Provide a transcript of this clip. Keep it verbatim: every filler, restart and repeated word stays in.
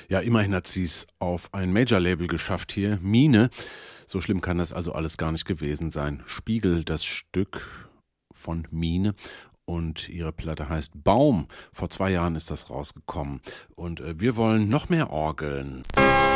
Ja, immerhin hat sie es auf ein Major-Label geschafft hier. Mine. So schlimm kann das also alles gar nicht gewesen sein. Spiegel, das Stück von Mine. Und ihre Platte heißt Baum. Vor zwei Jahren ist das rausgekommen. Und äh, wir wollen noch mehr Orgeln.